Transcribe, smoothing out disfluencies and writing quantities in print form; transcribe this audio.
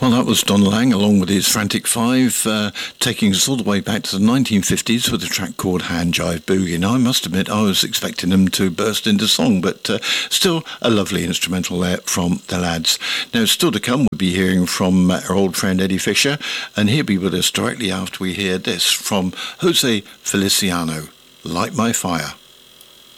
Well, that was Don Lang along with his Frantic Five, taking us all the way back to the 1950s with a track called Hand Jive Boogie. Now, I must admit, I was expecting them to burst into song, but still a lovely instrumental there from the lads. Now, still to come, we'll be hearing from our old friend Eddie Fisher, and he'll be with us directly after we hear this from Jose Feliciano, Light My Fire.